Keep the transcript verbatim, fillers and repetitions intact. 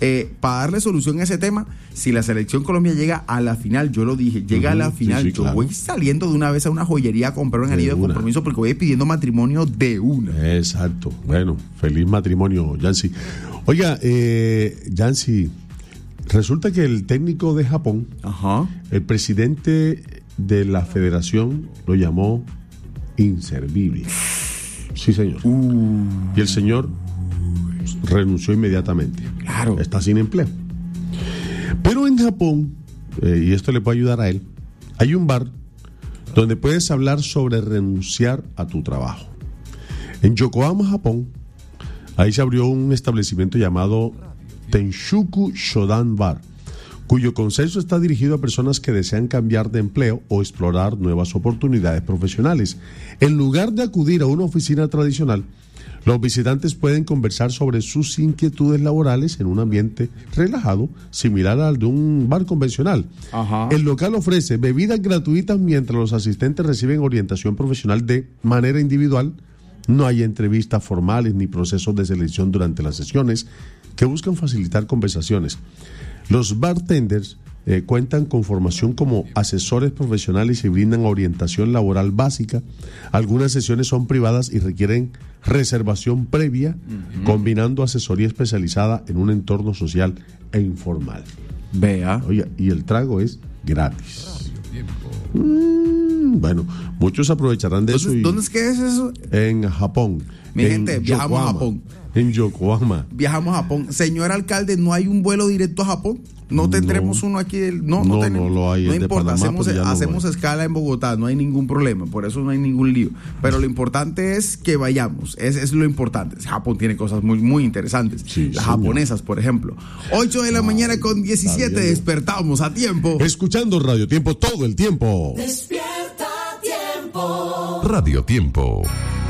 Eh, para darle solución a ese tema, si la selección Colombia llega a la final, yo lo dije, llega uh-huh, a la final, sí, sí, yo claro. voy saliendo de una vez a una joyería a comprar un de anillo una. de compromiso porque voy pidiendo matrimonio de una. Exacto. Bueno, feliz matrimonio, Yancy. Oiga, eh, Yancy, resulta que el técnico de Japón, Ajá. el presidente de la federación lo llamó inservible. Sí, señor. Uh. Y el señor renunció inmediatamente. Claro. Está sin empleo. Pero en Japón, eh, y esto le puede ayudar a él, hay un bar donde puedes hablar sobre renunciar a tu trabajo. En Yokohama, Japón, ahí se abrió un establecimiento llamado Tenshuku Shodan Bar, cuyo consenso está dirigido a personas que desean cambiar de empleo o explorar nuevas oportunidades profesionales. En lugar de acudir a una oficina tradicional, los visitantes pueden conversar sobre sus inquietudes laborales en un ambiente relajado, similar al de un bar convencional. Ajá. El local ofrece bebidas gratuitas mientras los asistentes reciben orientación profesional de manera individual. No hay entrevistas formales ni procesos de selección durante las sesiones que buscan facilitar conversaciones. Los bartenders eh, cuentan con formación como asesores profesionales y brindan orientación laboral básica. Algunas sesiones son privadas y requieren reservación previa, uh-huh. combinando asesoría especializada en un entorno social e informal. Vea. Oiga, y el trago es gratis. Mm, bueno, muchos aprovecharán de Entonces, eso. Y ¿dónde es que es eso? En Japón. Mi en gente, viajamos Yokohama, a Japón. En Yokohama. Viajamos a Japón. Señor alcalde, ¿no hay un vuelo directo a Japón? ¿No tendremos no, uno aquí? Del, no, no, no tenemos. No lo hay. No importa, Panamá, hacemos, no hacemos escala en Bogotá, no hay ningún problema, por eso no hay ningún lío. Pero lo importante es que vayamos, es, es lo importante. Japón tiene cosas muy, muy interesantes. Sí, Las señor. japonesas, por ejemplo. ocho de la Ay, mañana con diecisiete, despertamos a tiempo. Escuchando Radio Tiempo todo el tiempo. Despierta Tiempo. Radio Tiempo.